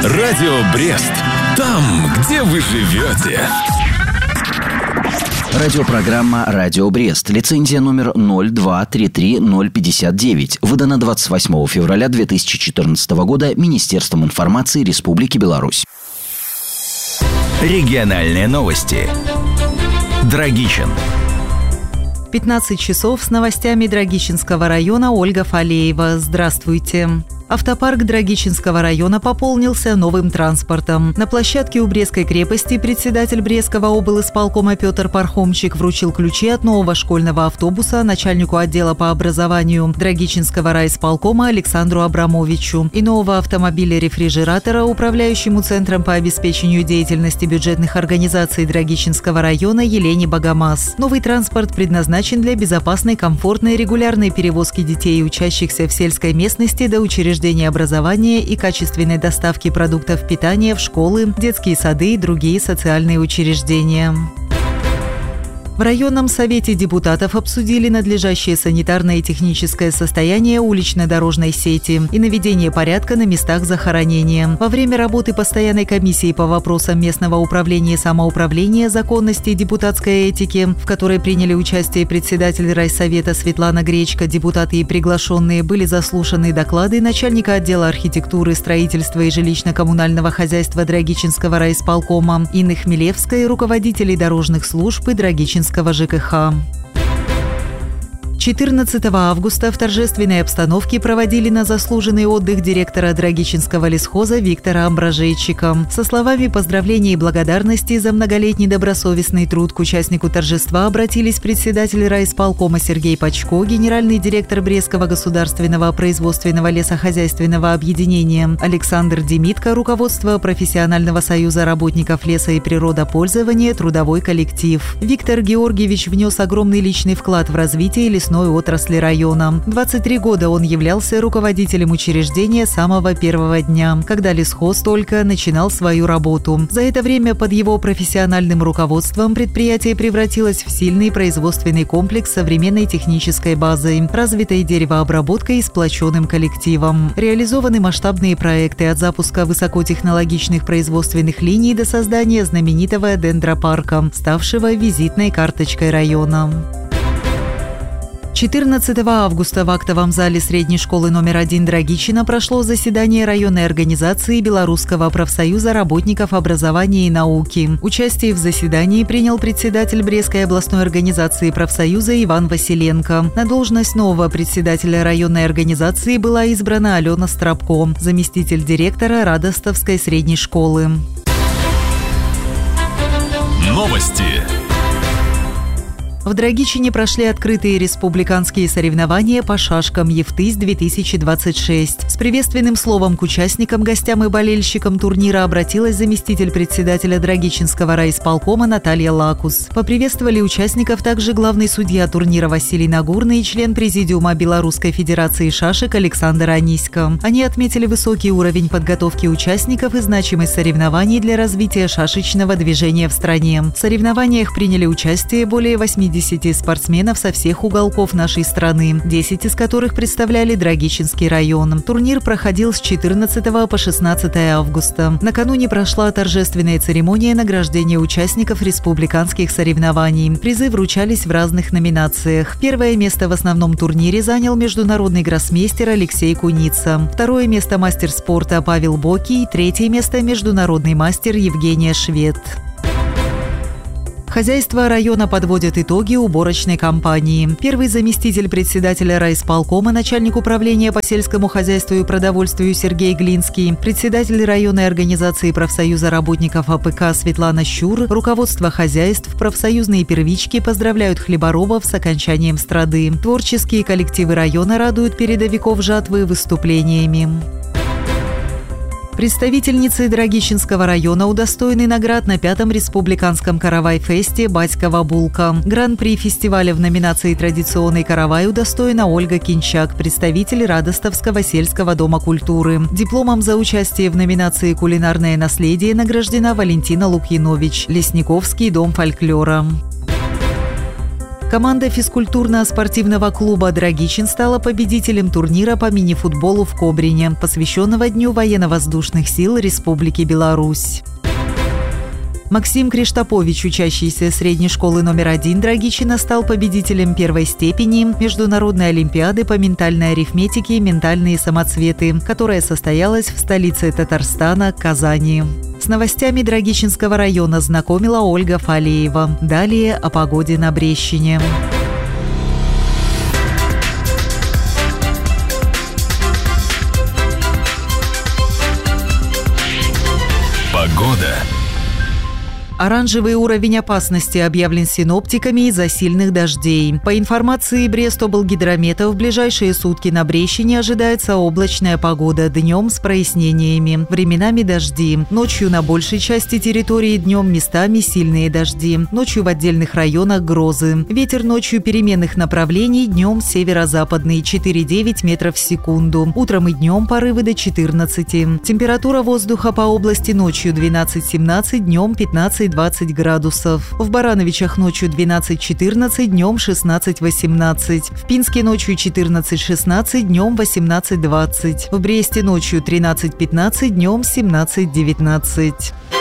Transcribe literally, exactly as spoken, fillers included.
Радио Брест. Там, где вы живете. Радиопрограмма «Радио Брест». Лицензия номер ноль два три три ноль пятьдесят девять. Выдана двадцать восьмого февраля две тысячи четырнадцатого года Министерством информации Республики Беларусь. Региональные новости. Драгичин. пятнадцать часов с новостями Драгичинского района. Ольга Фалеева. Здравствуйте. Автопарк Драгичинского района пополнился новым транспортом. На площадке у Брестской крепости председатель Брестского облисполкома Петр Пархомчик вручил ключи от нового школьного автобуса начальнику отдела по образованию Драгичинского райисполкома Александру Абрамовичу и нового автомобиля-рефрижератора управляющему Центром по обеспечению деятельности бюджетных организаций Драгичинского района Елене Богомаз. Новый транспорт предназначен для безопасной, комфортной, регулярной перевозки детей и учащихся в сельской местности до учреждений образования и качественной доставки продуктов питания в школы, детские сады и другие социальные учреждения. В районном совете депутатов обсудили надлежащее санитарное и техническое состояние улично-дорожной сети и наведение порядка на местах захоронения. Во время работы постоянной комиссии по вопросам местного управления и самоуправления, законности и депутатской этики, в которой приняли участие председатель райсовета Светлана Гречка, депутаты и приглашенные, были заслушаны доклады начальника отдела архитектуры, строительства и жилищно-коммунального хозяйства Драгичинского райисполкома Инны Хмелевской, руководителей дорожных служб и Драгичинского ЖКХ. четырнадцатого августа в торжественной обстановке проводили на заслуженный отдых директора Драгичинского лесхоза Виктора Амбражейчика. Со словами поздравления и благодарности за многолетний добросовестный труд к участнику торжества обратились председатель райисполкома Сергей Пачко, генеральный директор Брестского государственного производственного лесохозяйственного объединения Александр Демитко, руководство профессионального союза работников леса и природопользования, трудовой коллектив. Виктор Георгиевич внес огромный личный вклад в развитие лесной отрасли района. двадцать три года он являлся руководителем учреждения с самого первого дня, когда лесхоз только начинал свою работу. За это время под его профессиональным руководством предприятие превратилось в сильный производственный комплекс с современной технической базой, развитой деревообработкой и сплоченным коллективом. Реализованы масштабные проекты от запуска высокотехнологичных производственных линий до создания знаменитого дендропарка, ставшего визитной карточкой района. четырнадцатого августа в актовом зале средней школы номер один Драгичина прошло заседание районной организации Белорусского профсоюза работников образования и науки. Участие в заседании принял председатель Брестской областной организации профсоюза Иван Василенко. На должность нового председателя районной организации была избрана Алена Страбко, заместитель директора Радостовской средней школы. Новости. В Драгичине прошли открытые республиканские соревнования по шашкам «Евтысь-две тысячи двадцать шесть». С приветственным словом к участникам, гостям и болельщикам турнира обратилась заместитель председателя Драгичинского райисполкома Наталья Лакус. Поприветствовали участников также главный судья турнира Василий Нагурный и член президиума Белорусской федерации шашек Александр Анисько. Они отметили высокий уровень подготовки участников и значимость соревнований для развития шашечного движения в стране. В соревнованиях приняли участие более восьмидесяти спортсменов со всех уголков нашей страны, десять из которых представляли Драгичинский район. Турнир проходил с четырнадцатого по шестнадцатое августа. Накануне прошла торжественная церемония награждения участников республиканских соревнований. Призы вручались в разных номинациях. Первое место в основном турнире занял международный гроссмейстер Алексей Куница. Второе место мастер спорта Павел Боки и третье место международный мастер Евгения Швед. Хозяйство района подводит итоги уборочной кампании. Первый заместитель председателя райисполкома, начальник управления по сельскому хозяйству и продовольствию Сергей Глинский, председатель районной организации профсоюза работников АПК Светлана Щур, руководство хозяйств, профсоюзные первички поздравляют хлеборобов с окончанием страды. Творческие коллективы района радуют передовиков жатвы выступлениями. Представительницы Драгичинского района удостоены наград на пятом республиканском каравай-фесте «Батькова булка». Гран-при фестиваля в номинации «Традиционный каравай» удостоена Ольга Кинчак, представитель Радостовского сельского дома культуры. Дипломом за участие в номинации «Кулинарное наследие» награждена Валентина Лукьянович, Лесниковский дом фольклора. Команда физкультурно-спортивного клуба «Драгичин» стала победителем турнира по мини-футболу в Кобрине, посвященного Дню военно-воздушных сил Республики Беларусь. Максим Криштопович, учащийся средней школы номер один Драгичина, стал победителем первой степени Международной олимпиады по ментальной арифметике «Ментальные самоцветы», которая состоялась в столице Татарстана, Казани. С новостями Драгичинского района знакомила Ольга Фалеева. Далее о погоде на Брещине. Погода. Оранжевый уровень опасности объявлен синоптиками из-за сильных дождей. По информации Брестоблгидромета, в ближайшие сутки на Брещине ожидается облачная погода, днем с прояснениями, временами дожди. Ночью на большей части территории, днем местами сильные дожди. Ночью в отдельных районах грозы. Ветер ночью переменных направлений, днем северо-западный четыре-девять метров в секунду. Утром и днем порывы до четырнадцати. Температура воздуха по области ночью двенадцать-семнадцать, днем пятнадцать-двадцать градусов. В Барановичах ночью двенадцать-четырнадцать, днем шестнадцать-восемнадцать. В Пинске ночью четырнадцать-шестнадцать, днем восемнадцать-двадцать. В Бресте ночью тринадцать-пятнадцать, днем семнадцать-девятнадцать.